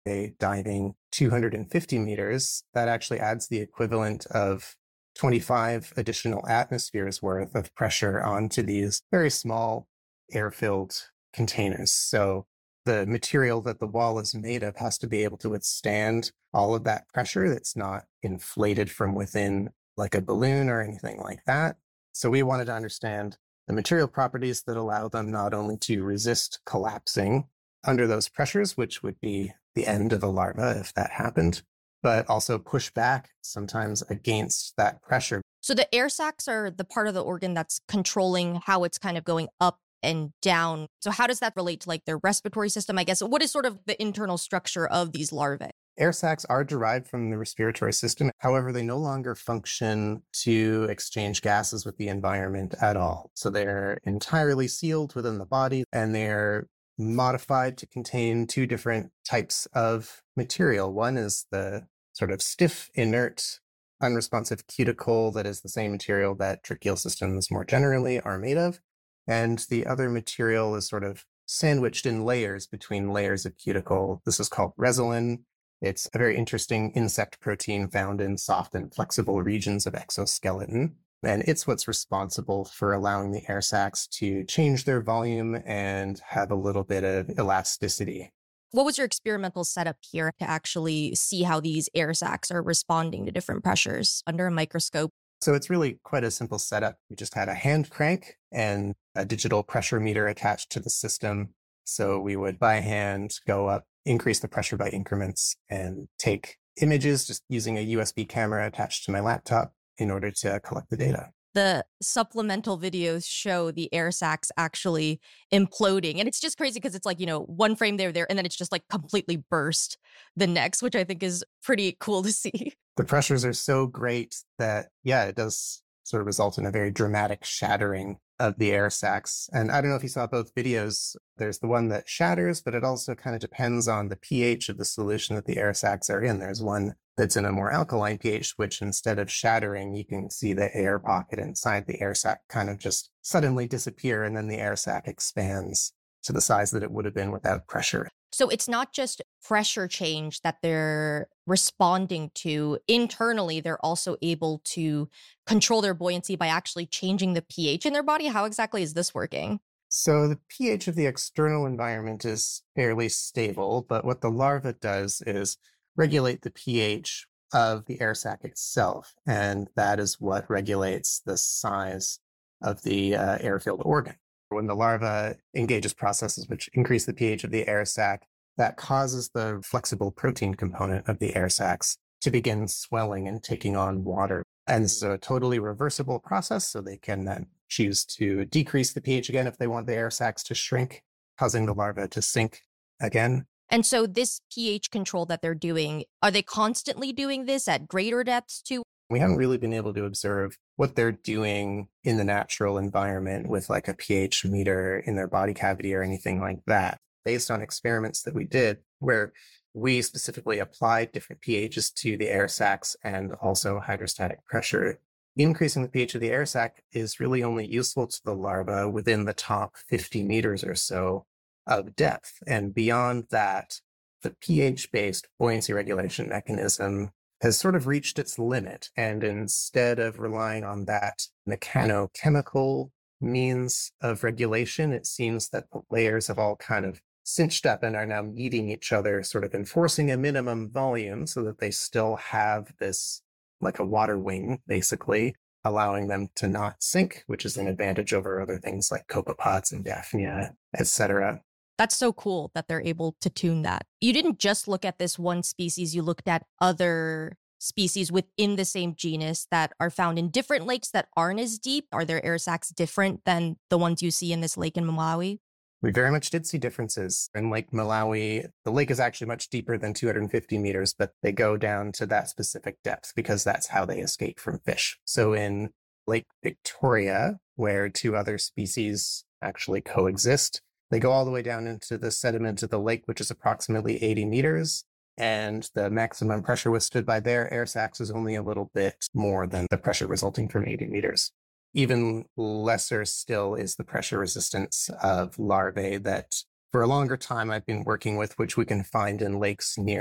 diving 250 meters, that actually adds the equivalent of 25 additional atmospheres worth of pressure onto these very small air-filled containers. So the material that the wall is made of has to be able to withstand all of that pressure that's not inflated from within like a balloon or anything like that. So we wanted to understand the material properties that allow them not only to resist collapsing under those pressures, which would be the end of a larva if that happened, but also push back sometimes against that pressure. So the air sacs are the part of the organ that's controlling how it's kind of going up and down. So how does that relate to like their respiratory system, I guess? What is sort of the internal structure of these larvae? Air sacs are derived from the respiratory system. However, they no longer function to exchange gases with the environment at all. So they're entirely sealed within the body, and they're modified to contain two different types of material. One is the sort of stiff, inert, unresponsive cuticle that is the same material that tracheal systems more generally are made of. And the other material is sort of sandwiched in layers between layers of cuticle. This is called resolin. It's a very interesting insect protein found in soft and flexible regions of exoskeleton. And it's what's responsible for allowing the air sacs to change their volume and have a little bit of elasticity. What was your experimental setup here to actually see how these air sacs are responding to different pressures under a microscope? So it's really quite a simple setup. We just had a hand crank and a digital pressure meter attached to the system. So we would by hand go up, increase the pressure by increments, and take images just using a USB camera attached to my laptop in order to collect the data. The supplemental videos show the air sacs actually imploding. And it's just crazy because it's like, one frame there, and then it's just like completely burst the next, which I think is pretty cool to see. The pressures are so great that, it does sort of result in a very dramatic shattering of the air sacs. And I don't know if you saw both videos. There's the one that shatters, but it also kind of depends on the pH of the solution that the air sacs are in. There's one that's in a more alkaline pH, which instead of shattering, you can see the air pocket inside the air sac kind of just suddenly disappear, and then the air sac expands to the size that it would have been without pressure. So it's not just pressure change that they're responding to. Internally, they're also able to control their buoyancy by actually changing the pH in their body. How exactly is this working? So the pH of the external environment is fairly stable, but what the larva does is regulate the pH of the air sac itself, and that is what regulates the size of the air-filled organ. When the larva engages processes which increase the pH of the air sac, that causes the flexible protein component of the air sacs to begin swelling and taking on water. And this is a totally reversible process, so they can then choose to decrease the pH again if they want the air sacs to shrink, causing the larva to sink again. And so this pH control that they're doing, are they constantly doing this at greater depths too? We haven't really been able to observe what they're doing in the natural environment with like a pH meter in their body cavity or anything like that. Based on experiments that we did, where we specifically applied different pHs to the air sacs and also hydrostatic pressure, increasing the pH of the air sac is really only useful to the larva within the top 50 meters or so of depth. And beyond that, the pH-based buoyancy regulation mechanism has sort of reached its limit. And instead of relying on that mechanochemical means of regulation, it seems that the layers have all kind of cinched up and are now meeting each other, sort of enforcing a minimum volume so that they still have this, like a water wing, basically, allowing them to not sink, which is an advantage over other things like copepods and Daphnia, etc. That's so cool that they're able to tune that. You didn't just look at this one species, you looked at other species within the same genus that are found in different lakes that aren't as deep. Are their air sacs different than the ones you see in this lake in Malawi? We very much did see differences. In Lake Malawi, the lake is actually much deeper than 250 meters, but they go down to that specific depth because that's how they escape from fish. So in Lake Victoria, where two other species actually coexist, they go all the way down into the sediment of the lake, which is approximately 80 meters. And the maximum pressure withstood by their air sacs is only a little bit more than the pressure resulting from 80 meters. Even lesser still is the pressure resistance of larvae that for a longer time, I've been working with which we can find in lakes near